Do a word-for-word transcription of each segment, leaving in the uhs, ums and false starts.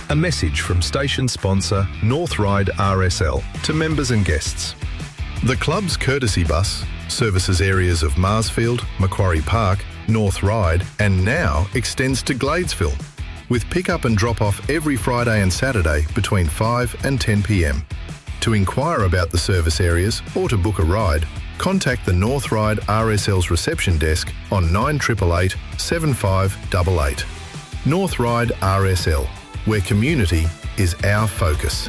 A message from station sponsor North Ryde R S L to members and guests. The club's courtesy bus services areas of Marsfield, Macquarie Park, North Ryde and now extends to Gladesville, with pick-up and drop-off every Friday and Saturday between five and ten p m. To inquire about the service areas or to book a ride, contact the North Ryde R S L's reception desk on nine eight eight eight, seven five eight eight. North Ryde R S L, where community is our focus.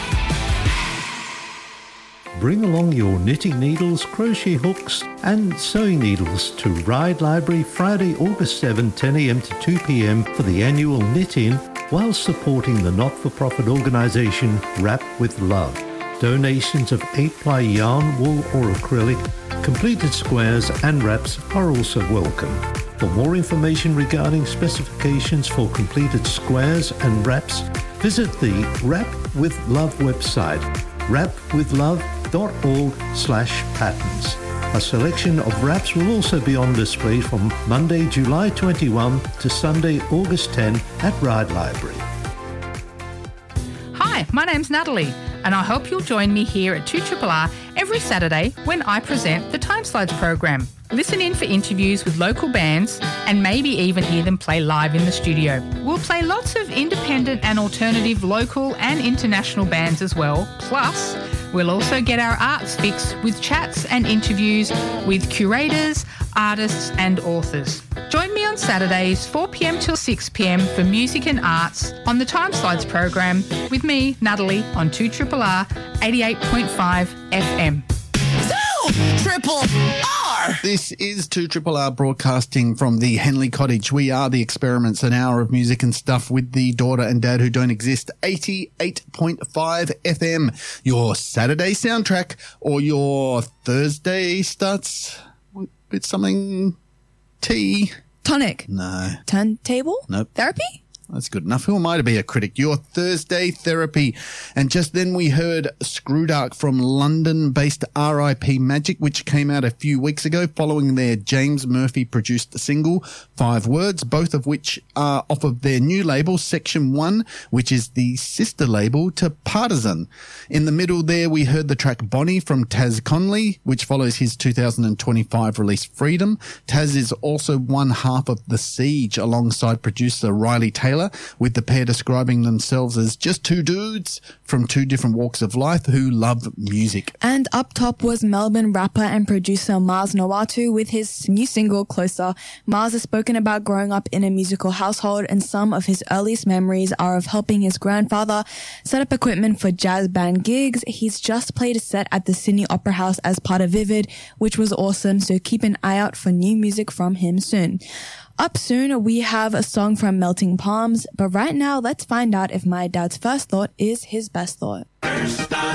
Bring along your knitting needles, crochet hooks and sewing needles to Ryde Library Friday, August seventh, ten a m to two p m for the annual knit-in while supporting the not-for-profit organisation Wrap with Love. Donations of eight-ply yarn, wool or acrylic, completed squares and wraps are also welcome. For more information regarding specifications for completed squares and wraps, visit the Wrap with Love website, wrap with love dot org slash patterns. A selection of wraps will also be on display from Monday, July twenty-first to Sunday, August tenth at Ryde Library. Hi, my name's Natalie, and I hope you'll join me here at two R R R every Saturday when I present the Time Slides program. Listen in for interviews with local bands and maybe even hear them play live in the studio. We'll play lots of independent and alternative local and international bands as well. Plus, we'll also get our arts fix with chats and interviews with curators, artists and authors. Join me on Saturdays four p m till six p m for music and arts on the Time Slides program with me, Natalie, on two R R R eighty-eight point five F M. Triple R! This is two R R R broadcasting from the Henley Cottage. We are the Experiments, an hour of music and stuff with the daughter and dad who don't exist. eighty-eight point five F M, your Saturday soundtrack, or your Thursday starts with something tea. Tonic. No. Turntable? Nope. Therapy? That's good enough. Who am I to be a critic? Your Thursday therapy. And just then we heard Screwdark from London-based R I P Magic, which came out a few weeks ago following their James Murphy-produced single, Five Words, both of which are off of their new label, Section one, which is the sister label to Partisan. In the middle there, we heard the track Bonnie from Taz Conley, which follows his two thousand twenty-five release Freedom. Taz is also one half of The Siege alongside producer Riley Taylor, with the pair describing themselves as just two dudes from two different walks of life who love music. And up top was Melbourne rapper and producer Mars Nawatu with his new single, Closer. Mars has spoken about growing up in a musical household, and some of his earliest memories are of helping his grandfather set up equipment for jazz band gigs. He's just played a set at the Sydney Opera House as part of Vivid, which was awesome, so keep an eye out for new music from him soon. Up soon, we have a song from Melting Palms, but right now, let's find out if my dad's first thought is his best thought. First thought.